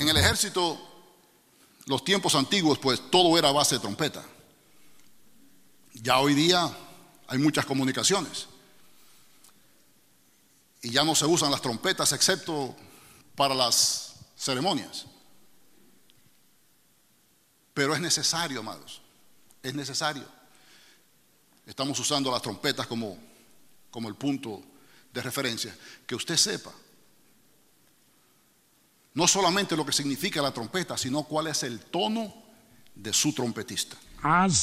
en el ejército, los tiempos antiguos, pues todo era a base de trompeta. Ya hoy día hay muchas comunicaciones y ya no se usan las trompetas excepto para las ceremonias. Pero es necesario, amados, es necesario. Estamos usando las trompetas como el punto de referencia. Que usted sepa no solamente lo que significa la trompeta, sino cuál es el tono de su trompetista.